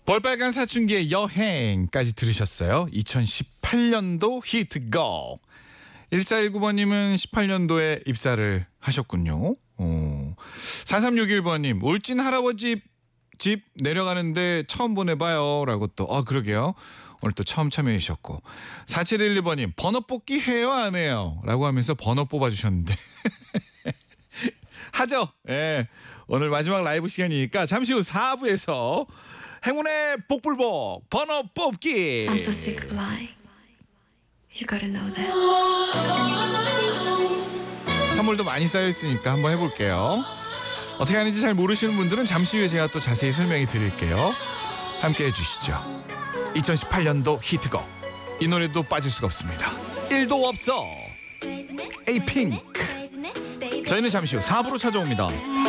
볼빨간 사춘기의 여행까지 들으셨어요. 2018년도 히트곡. 1419번님은 18년도에 입사를 하셨군요. 4361번님 울진 할아버지 집 내려가는데 처음 보내봐요 라고 또 그러게요. 오늘 또 처음 참여해 주셨고 4712번님 번호 뽑기 해요 안 해요? 라고 하면서 번호 뽑아주셨는데 하죠. 예. 오늘 마지막 라이브 시간이니까 잠시 후 4부에서 행운의 복불복 번호 뽑기. I'm so sick of lying. You gotta know that. 선물도 많이 쌓여있으니까 한번 해볼게요. 어떻게 하는지 잘 모르시는 분들은 잠시 후에 제가 또 자세히 설명해 드릴게요. 함께 해주시죠. 2018년도 히트곡. 이 노래도 빠질 수가 없습니다. 1도 없어 에이핑크. 저희는 잠시 후 4부로 찾아옵니다.